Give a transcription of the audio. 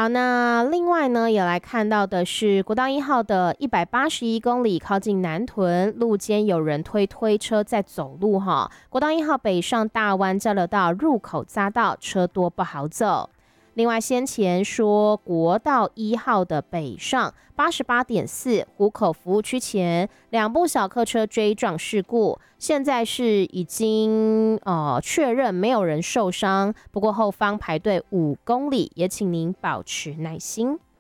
好，那另外呢，也来看到的是国道1号的181公里，靠近南屯路肩有人推车在走路哈。国道1号北上大湾交流道入口匝道车多不好走。另外，先前说国道1号的北上88.4湖口服务区前2部小客车追撞事故，现在是已经确认没有人受伤，不过后方排队5公里，也请您保持耐心。